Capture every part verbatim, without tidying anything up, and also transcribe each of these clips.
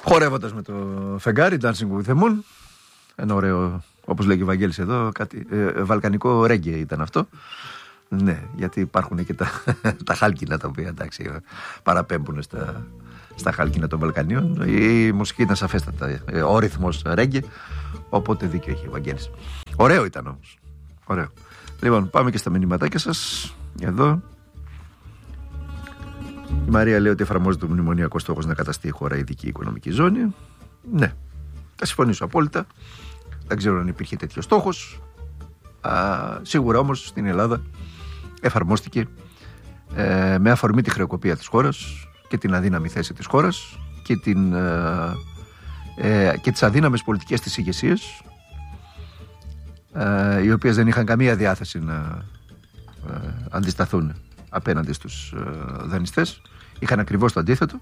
Χορεύοντας με το φεγγάρι, Dancing with the Moon. Ένα ωραίο, όπως λέγει ο Βαγγέλης εδώ, κάτι, ε, βαλκανικό ρέγγε ήταν αυτό. Ναι, γιατί υπάρχουν και τα, τα χάλκινα τα οποία εντάξει, παραπέμπουν στα, στα χάλκινα των Βαλκανίων. Η μουσική ήταν σαφέστατα ο ρυθμός ρέγγε, οπότε δίκιο έχει ο Βαγγέλης. Ωραίο ήταν όμως. Ωραίο. Λοιπόν, πάμε και στα μηνυματάκια σας. Εδώ. Η Μαρία λέει ότι εφαρμόζεται το μνημονιακό στόχος να καταστεί η χώρα ειδική οικονομική ζώνη. Ναι, θα συμφωνήσω απόλυτα. Δεν ξέρω αν υπήρχε τέτοιο στόχος. Α, σίγουρα όμως στην Ελλάδα εφαρμόστηκε ε, με αφορμή τη χρεοκοπία της χώρας και την αδύναμη θέση της χώρας και, την, ε, ε, και τις αδύναμες πολιτικές της ηγεσίας, ε, οι οποίες δεν είχαν καμία διάθεση να ε, αντισταθούν απέναντι στους ε, δανειστές. Είχαν ακριβώς το αντίθετο.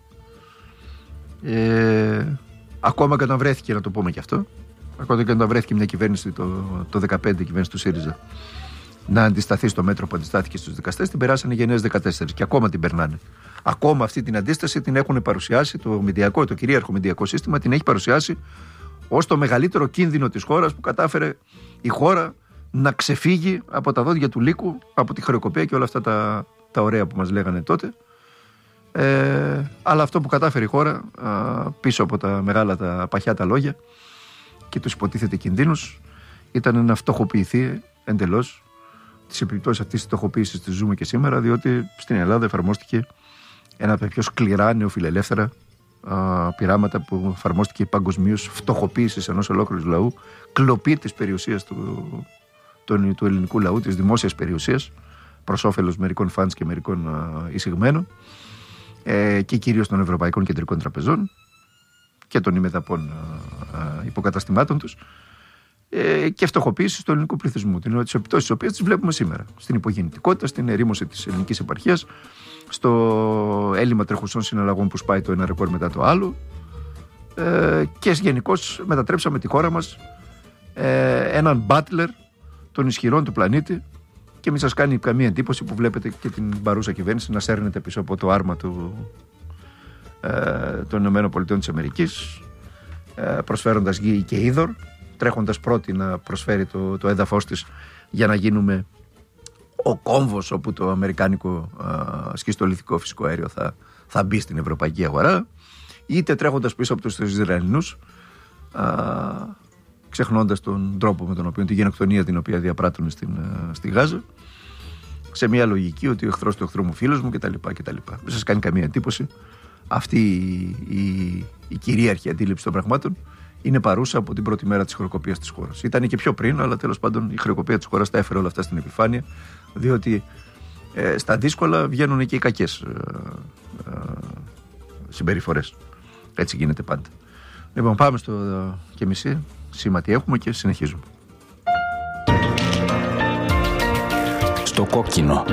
Ε, ακόμα και όταν βρέθηκε, να το πούμε και αυτό, ακόμα και όταν βρέθηκε μια κυβέρνηση το, το δεκαπέντε, η κυβέρνηση του ΣΥΡΙΖΑ, να αντισταθεί στο μέτρο που αντιστάθηκε στους δικαστές, την περάσανε γενναίες δεκατέσσερα και ακόμα την περνάνε. Ακόμα αυτή την αντίσταση την έχουν παρουσιάσει το μηντιακό, το κυρίαρχο μηντιακό σύστημα, την έχει παρουσιάσει ως το μεγαλύτερο κίνδυνο της χώρας που κατάφερε η χώρα να ξεφύγει από τα δόντια του λύκου, από τη χρεοκοπία και όλα αυτά τα, τα ωραία που μας λέγανε τότε. Ε, αλλά αυτό που κατάφερε η χώρα α, πίσω από τα μεγάλα τα παχιά τα λόγια και τους υποτίθεται κινδύνους ήταν να φτωχοποιηθεί εντελώς. Τις επιπτώσεις αυτής της φτωχοποίησης τις ζούμε και σήμερα, διότι στην Ελλάδα εφαρμόστηκε ένα από τα πιο σκληρά νεοφιλελεύθερα α, πειράματα που εφαρμόστηκε παγκοσμίως, φτωχοποίησης ενός ολόκληρου λαού, κλοπή της περιουσίας του, του, του ελληνικού λαού, της δημόσιας περιουσίας, προς όφελος μερικών φαντς και μερικών α, εισηγμένων, ε, και κυρίως των Ευρωπαϊκών Κεντρικών Τραπεζών και των ημεδαπών α, α, υποκαταστημάτων τους, ε, και φτωχοποίηση του ελληνικού πληθυσμού, τις επιπτώσεις τις οποίες τις βλέπουμε σήμερα. Στην υπογεννητικότητα, στην ερήμωση της ελληνικής επαρχίας, στο έλλειμμα τρεχουσών συναλλαγών που σπάει το ένα ρεκόρ μετά το άλλο, ε, και γενικώς μετατρέψαμε τη χώρα μας ε, έναν μπάτλερ των ισχυρών του πλανήτη, και μην σας κάνει καμία εντύπωση που βλέπετε και την παρούσα κυβέρνηση να σέρνεται πίσω από το άρμα του, ε, των ΗΠΑ, ε, προσφέροντας γη και είδωρ, τρέχοντας πρώτη να προσφέρει το, το έδαφος της για να γίνουμε ο κόμβος όπου το αμερικάνικο α, σκιστολιθικό φυσικό αέριο θα, θα μπει στην ευρωπαϊκή αγορά, είτε τρέχοντας πίσω από τους Ισραηλινούς, α, ξεχνώντας τον τρόπο με τον οποίο, τη γενοκτονία την οποία διαπράττουν στην, α, στη Γάζα, σε μια λογική ότι ο εχθρός του εχθρού μου φίλος μου κτλ. κτλ. Δεν σας κάνει καμία εντύπωση. Αυτή η, η, η κυρίαρχη αντίληψη των πραγμάτων είναι παρούσα από την πρώτη μέρα της χρεοκοπίας της χώρας. Ήταν και πιο πριν, αλλά τέλος πάντων η χρεοκοπία της χώρας τα έφερε όλα αυτά στην επιφάνεια, διότι ε, στα δύσκολα βγαίνουν και οι κακές ε, ε, συμπεριφορές. Έτσι γίνεται πάντα. Λοιπόν, πάμε στο ε, και μισή, σήμα τι έχουμε και συνεχίζουμε. Στο κόκκινο.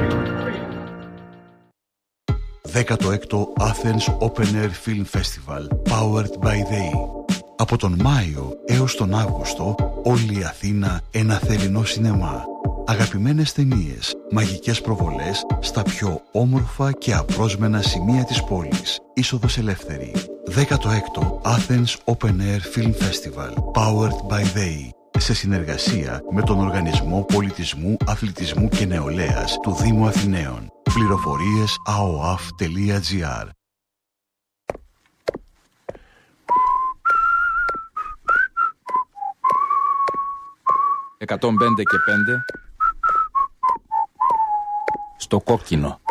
δέκατο έκτο Athens Open Air Film Festival Powered by They. Από τον Μάιο έως τον Αύγουστο, όλη η Αθήνα ένα θερινό σινεμά. Αγαπημένες ταινίες, μαγικές προβολές στα πιο όμορφα και απρόσμενα σημεία της πόλης. Είσοδος ελεύθερη. δέκατο έκτο Athens Open Air Film Festival Powered by They. Σε συνεργασία με τον Οργανισμό Πολιτισμού, Αθλητισμού και Νεολαίας του Δήμου Αθηναίων. Πληροφορίες a o a f τελεία g r. εκατόν πέντε και πέντε στο κόκκινο.